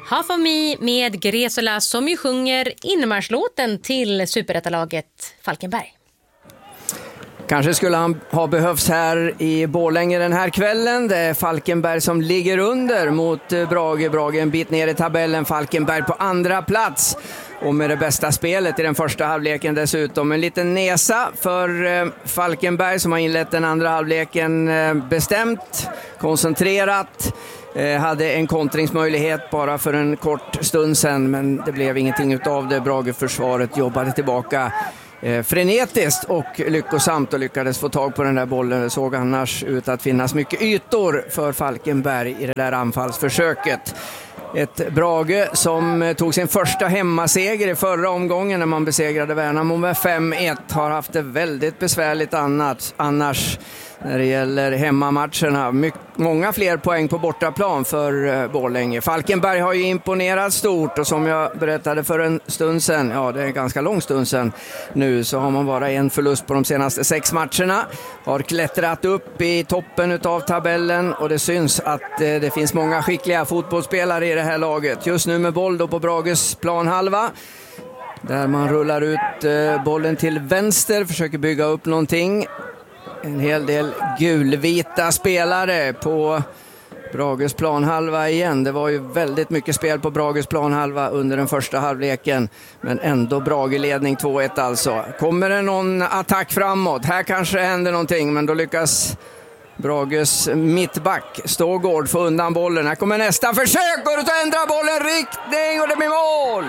Half of Me med Gresola som ju sjunger inmarschlåten till superettalaget Falkenberg. Kanske skulle han ha behövts här i Borlänge den här kvällen. Det är Falkenberg som ligger under mot Brage. Brage en bit ner i tabellen. Falkenberg på andra plats. Och med det bästa spelet i den första halvleken dessutom. En liten nesa för Falkenberg som har inlett den andra halvleken bestämt, koncentrerat. Hade en kontringsmöjlighet bara för en kort stund sedan, men det blev ingenting utav det. Brage-försvaret jobbade tillbaka frenetiskt och lyckosamt och lyckades få tag på den där bollen. Det såg annars ut att finnas mycket ytor för Falkenberg i det där anfallsförsöket. Ett Brage som tog sin första hemmaseger i förra omgången när man besegrade Värnamo med 5-1. Har haft det väldigt besvärligt annars när det gäller hemmamatcherna. Många fler poäng på bortaplan för Borlänge. Falkenberg har ju imponerat stort och som jag berättade för en stund sedan, ja det är en ganska lång stund sedan nu, så har man bara en förlust på de senaste 6 matcherna. Har klättrat upp i toppen utav tabellen och det syns att det finns många skickliga fotbollsspelare i det här laget. Just nu med boll då på Brages planhalva. Där man rullar ut bollen till vänster, försöker bygga upp någonting. En hel del gulvita spelare på Brages planhalva igen. Det var ju väldigt mycket spel på Brages planhalva under den första halvleken. Men ändå Brage-ledning 2-1 alltså. Kommer det någon attack framåt? Här kanske händer någonting, men då lyckas Brages mittback Stågård få undan bollen. Här kommer nästa försök och då ändrar bollen riktning och det blir mål!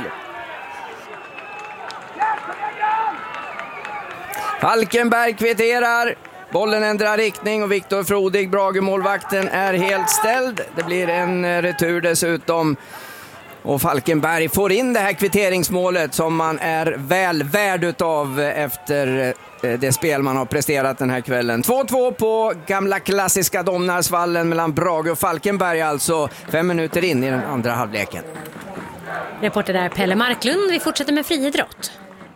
Falkenberg kvitterar. Bollen ändrar riktning och Viktor Frodig, Brage-målvakten, är helt ställd. Det blir en retur dessutom. Och Falkenberg får in det här kvitteringsmålet som man är väl värd utav efter det spel man har presterat den här kvällen. 2-2 på gamla klassiska Domnarsvallen mellan Brage och Falkenberg, alltså 5 minuter in i den andra halvleken. Reporter där Pelle Marklund. Vi fortsätter med friidrott.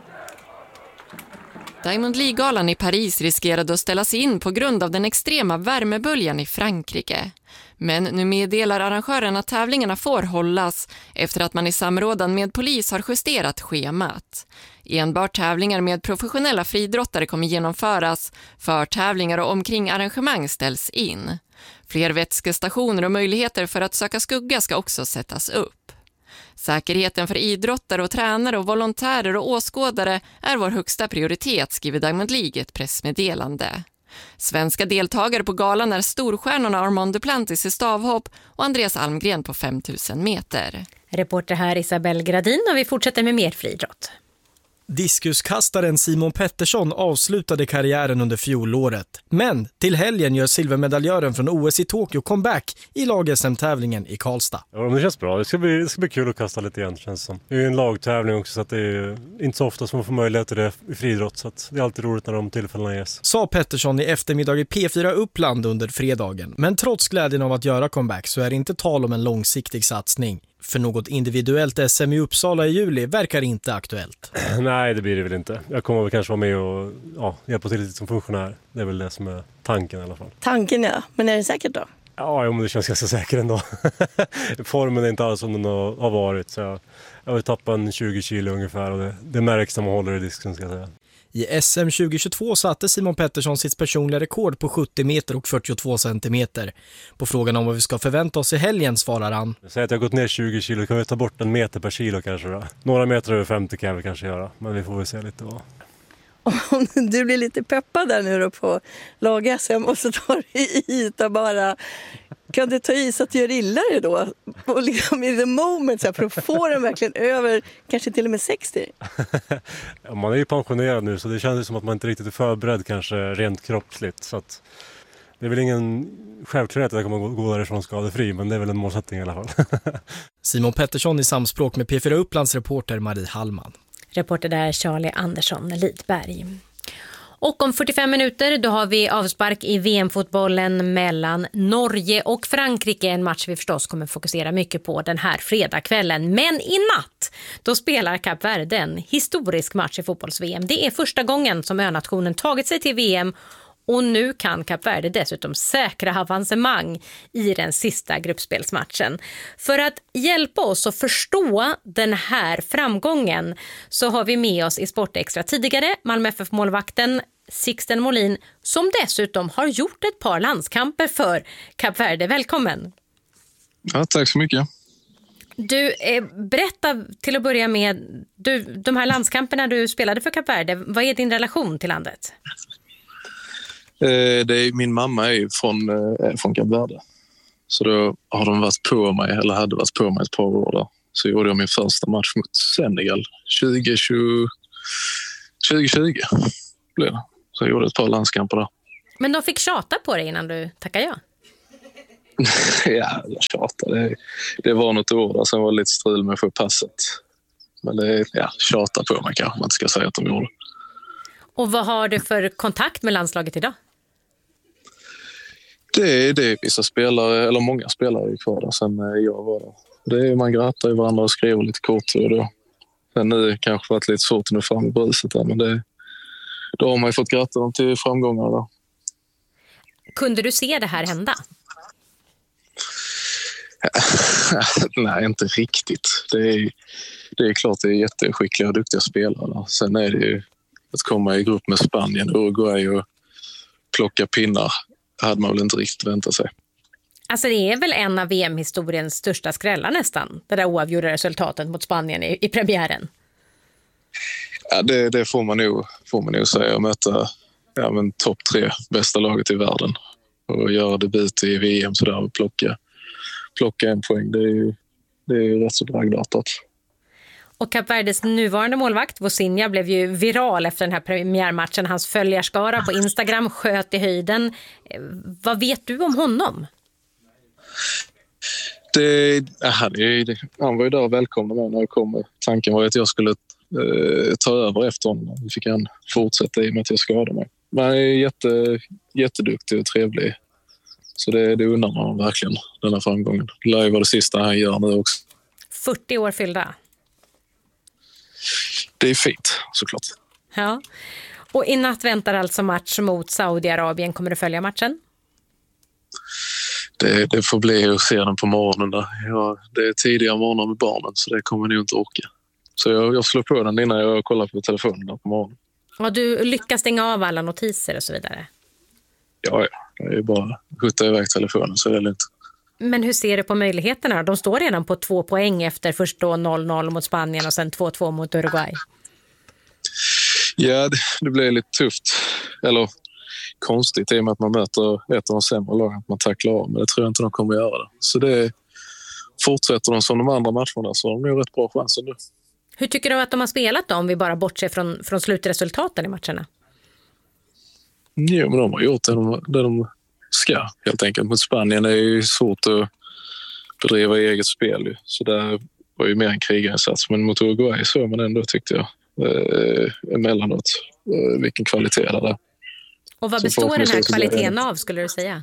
Diamond League-galan i Paris riskerade att ställas in på grund av den extrema värmeböljan i Frankrike. Men nu meddelar arrangören att tävlingarna får hållas efter att man i samrådan med polis har justerat schemat. Enbart tävlingar med professionella friidrottare kommer genomföras, för tävlingar och omkring arrangemang ställs in. Fler vätskestationer och möjligheter för att söka skugga ska också sättas upp. Säkerheten för idrottare och tränare och volontärer och åskådare är vår högsta prioritet, skriver Diamond League ett pressmeddelande. Svenska deltagare på galan är storstjärnorna Armand Duplantis i stavhopp och Andreas Almgren på 5000 meter. Reporter här Isabel Gradin och vi fortsätter med mer friidrott. Diskuskastaren Simon Pettersson avslutade karriären under fjolåret. Men till helgen gör silvermedaljören från OS i Tokyo comeback i lag-SM-tävlingen i Karlstad. Ja, det känns bra. Det ska bli kul att kasta lite igen, känns som. Det är ju en lagtävling också, så att det är inte så ofta som man får möjlighet till det i friidrott. Så att det är alltid roligt när de tillfällena ges. Sa Pettersson i eftermiddag i P4 Uppland under fredagen. Men trots glädjen av att göra comeback så är det inte tal om en långsiktig satsning. För något individuellt SM i Uppsala i juli verkar inte aktuellt. Nej, det blir det väl inte. Jag kommer väl kanske vara med och hjälpa till lite som funktionär. Det är väl det som är tanken i alla fall. Tanken, ja. Men är det säkert då? Ja, men det känns ganska säkert ändå. Formen är inte alls som den har varit. Så jag vill tappa en 20 kilo ungefär och det märks när man håller i disken, ska jag säga. I SM 2022 satte Simon Pettersson sitt personliga rekord på 70 meter och 42 centimeter. På frågan om vad vi ska förvänta oss i helgen svarar han: Jag säger att jag har gått ner 20 kilo, kan vi ta bort en meter per kilo kanske då? Några meter över 50 kan vi kanske göra, men vi får väl se lite vad. Om du blir lite peppad där nu då på lag-SM och så tar du i yta bara. Kan du ta i så att du gör illa det då? Och liksom i the moment så här, för att få den verkligen över kanske till och med 60? Ja, man är ju pensionerad nu så det känns som att man inte riktigt är förberedd kanske rent kroppsligt. Så att det är väl ingen självklarhet att jag kommer gå därifrån skadefri, men det är väl en målsättning i alla fall. Simon Pettersson i samspråk med P4 Upplands reporter Marie Hallman. Reporter där Charlie Andersson Lidberg. Och om 45 minuter då har vi avspark i VM-fotbollen mellan Norge och Frankrike. En match vi förstås kommer fokusera mycket på den här fredagskvällen. Men i natt då spelar Kap Verde en historisk match i fotbolls-VM. Det är första gången som önationen tagit sig till VM Och nu kan Kap Verde dessutom säkra avancemang i den sista gruppspelsmatchen. För att hjälpa oss att förstå den här framgången så har vi med oss i Sportextra tidigare Malmö FF-målvakten Sixten Molin, som dessutom har gjort ett par landskamper för Kap Verde. Välkommen! Ja, tack så mycket. Du, berätta till att börja med, de här landskamperna du spelade för Kap Verde, vad är din relation till landet? Min mamma är ju från Kap Verde. Så då har de varit på mig, eller hade varit på mig ett par år där. Så gjorde jag min första match mot Senegal 2020 blev det. Så jag gjorde ett par landskamper där. Men de fick tjata på dig innan du tackade ja? Ja, jag tjatade. Det var något år där, sen var det lite strul med att få passet. Men tjata på mig kanske man inte ska säga att de gjorde. Och vad har du för kontakt med landslaget idag? Det är vissa spelare, eller många spelare kvar där sen jag var där. Man grattar i varandra och skriver lite kort. Sen nu kanske varit lite svårt att nå fram i bruset där, men då har man ju fått gratta dem till framgångar där. Kunde du se det här hända? Nej, inte riktigt. Det är klart det är jätteskickliga och duktiga spelare. Sen är det ju att komma i grupp med Spanien, Uruguay och plocka pinnar hade man väl inte riktigt väntat sig. Alltså det är väl en av VM-historiens största skrällar nästan, det där oavgjorda resultatet mot Spanien i premiären. Ja, det får man nog säga. Möta topp 3 bästa laget i världen och göra debut i VM så där och plocka en poäng. Det är ju rätt så bragdartat. Och Kap Verdes nuvarande målvakt, Vozinha, blev ju viral efter den här premiärmatchen. Hans följarskara på Instagram sköt i höjden. Vad vet du om honom? Han var ju där och välkomnade mig när jag kom. Tanken var att jag skulle ta över efter honom. Nu fick han fortsätta i och med att jag skadade mig. Men han är jätteduktig och trevlig. Så det undrar man verkligen, den här framgången. Det lär ju vara det sista han gör nu också. 40 år fyllda. Det är fint, såklart. Ja. Och i natt väntar alltså match mot Saudiarabien. Kommer du följa matchen? Det får bli att se den på morgonen där. Det är tidiga morgnar med barnen så det kommer nog inte orka. Så jag slår på den innan jag kollar på telefonen där på morgonen. Och du lyckas stänga av alla notiser och så vidare? Ja. Det är ju bara att skjuta iväg telefonen så är det lugnt. Men hur ser du på möjligheterna? De står redan på 2 poäng efter först då 0-0 mot Spanien och sen 2-2 mot Uruguay. Ja, det blir lite tufft. Eller konstigt i och med att man möter ett av de sämre lagen att man tacklar av. Men det tror jag inte de kommer att göra det. Så fortsätter de som de andra matcherna så har de nog rätt bra chanser nu. Hur tycker du att de har spelat då, om vi bara bortser från slutresultaten i matcherna? Jo, men de har gjort det de ska helt enkelt. Mot Spanien är ju svårt att bedriva eget spel. Så där var ju mer en krigarinsats. Men mot Uruguay så man ändå, tyckte jag, emellanåt vilken kvalitet det är. Och vad består den här kvaliteten av, skulle du säga?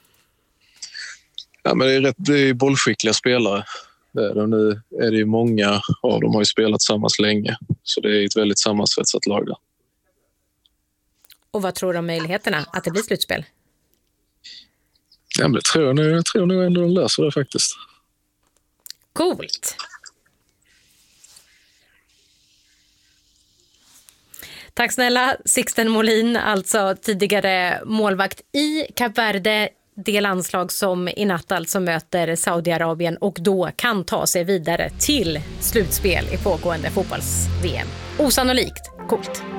Ja, men det är bollskickliga spelare. Nu är det ju många av dem har ju spelat tillsammans länge. Så det är ett väldigt sammansvetsat lag där. Och vad tror du om möjligheterna att det blir slutspel? Ja, men jag tror nog ändå de löser det faktiskt. Coolt! Tack snälla Sixten Molin, alltså tidigare målvakt i Kap Verde, det landslag som i natt alltså möter Saudiarabien och då kan ta sig vidare till slutspel i pågående fotbolls-VM. Osannolikt, coolt!